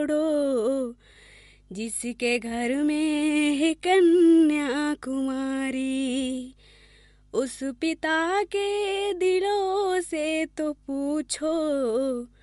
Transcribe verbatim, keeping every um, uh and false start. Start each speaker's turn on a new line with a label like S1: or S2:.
S1: छोड़ो, जिसके घर में है कन्या कुमारी, उस पिता के दिलों से तो पूछो,